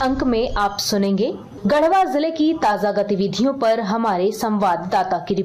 अंक में आप सुनेंगे गढ़वा जिले की ताजा गतिविधियों पर हमारे संवाददाता की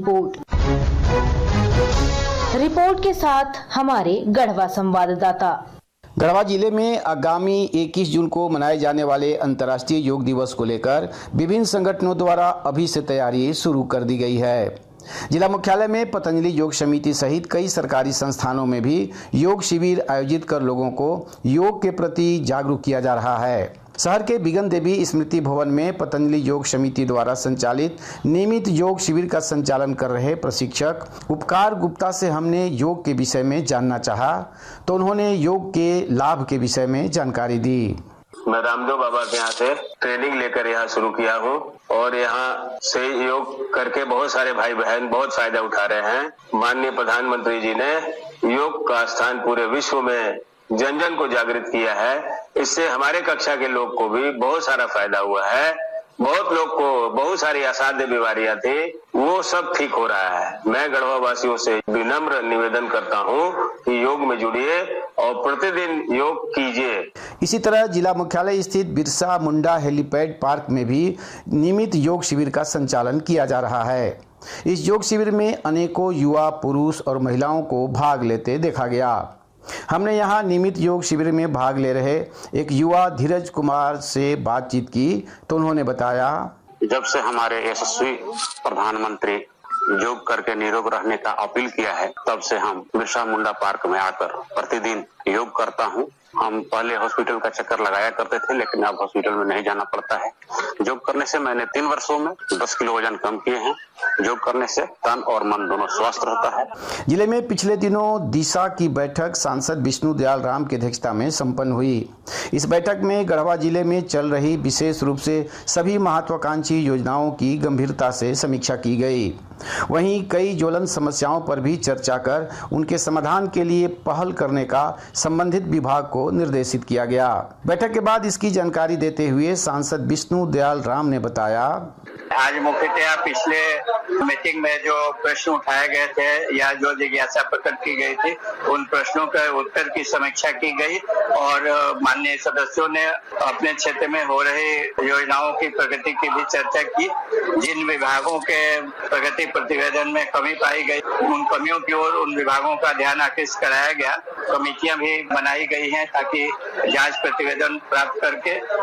रिपोर्ट के साथ हमारे गढ़वा संवाददाता। गढ़वा जिले में आगामी 21 जून को मनाए जाने वाले अंतर्राष्ट्रीय योग दिवस को लेकर विभिन्न संगठनों द्वारा अभी से तैयारी शुरू कर दी गई है। जिला मुख्यालय में पतंजलि योग समिति सहित कई सरकारी संस्थानों में भी योग शिविर आयोजित कर लोगों को योग के प्रति जागरूक किया जा रहा है। शहर के बिगन देवी स्मृति भवन में पतंजलि योग समिति द्वारा संचालित नियमित योग शिविर का संचालन कर रहे प्रशिक्षक उपकार गुप्ता से हमने योग के विषय में जानना चाहा, तो उन्होंने योग के लाभ के विषय में जानकारी दी। मैं रामदेव बाबा के यहाँ से ट्रेनिंग लेकर यहाँ शुरू किया हूँ और यहाँ से योग करके बहुत सारे भाई बहन बहुत फायदा उठा रहे हैं। माननीय प्रधानमंत्री जी ने योग का स्थान पूरे विश्व में जन जन को जागृत किया है। इससे हमारे कक्षा के लोग को भी बहुत सारा फायदा हुआ है। बहुत लोग को बहुत सारी असाध्य बीमारियां थी, वो सब ठीक हो रहा है। मैं गढ़वा वासियों से विनम्र निवेदन करता हूं कि योग में जुड़िए और प्रतिदिन योग कीजिए। इसी तरह जिला मुख्यालय स्थित बिरसा मुंडा हेलीपैड पार्क में भी नियमित योग शिविर का संचालन किया जा रहा है। इस योग शिविर में अनेकों युवा, पुरुष और महिलाओं को भाग लेते देखा गया। हमने यहाँ नियमित योग शिविर में भाग ले रहे एक युवा धीरज कुमार से बातचीत की, तो उन्होंने बताया, जब से हमारे यशस्वी प्रधानमंत्री योग करके निरोग रहने का अपील किया है, तब से हम बिरसा मुंडा पार्क में आकर प्रतिदिन योग करता हूं। हम पहले हॉस्पिटल का चक्कर लगाया करते थे, लेकिन अब हॉस्पिटल में नहीं जाना पड़ता है। योग करने से मैंने 3 वर्षों में 10 किलो वजन कम किए हैं। योग करने से तन और मन दोनों स्वस्थ रहता है। जिले में पिछले दिनों दिशा की बैठक सांसद विष्णु दयाल राम की अध्यक्षता में संपन्न हुई। इस बैठक में गढ़वा जिले में चल रही विशेष रूप से सभी महत्वाकांक्षी योजनाओं की गंभीरता से समीक्षा की गई। वहीं कई ज्वलंत समस्याओं पर भी चर्चा कर उनके समाधान के लिए पहल करने का संबंधित विभाग को निर्देशित किया गया। बैठक के बाद इसकी जानकारी देते हुए सांसद विष्णु दयाल राम ने बताया, आज मुख्यतः पिछले मीटिंग में जो प्रश्न उठाए गए थे या जो जिज्ञासा प्रकट की गई थी, उन प्रश्नों के उत्तर की समीक्षा की गई और माननीय सदस्यों ने अपने क्षेत्र में हो रही योजनाओं की प्रगति की भी चर्चा की। जिन विभागों के प्रगति प्रतिवेदन में कमी पाई गई, उन कमियों की ओर उन विभागों का ध्यान आकृष्ट कराया गया। कमेटियां भी बनाई गई हैं ताकि जांच प्रतिवेदन प्राप्त करके